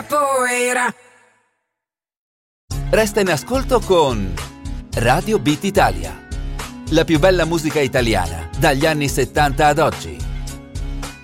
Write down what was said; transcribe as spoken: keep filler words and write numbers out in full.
capoeira. Resta in ascolto con Radio Beat Italia. La più bella musica italiana dagli anni settanta ad oggi.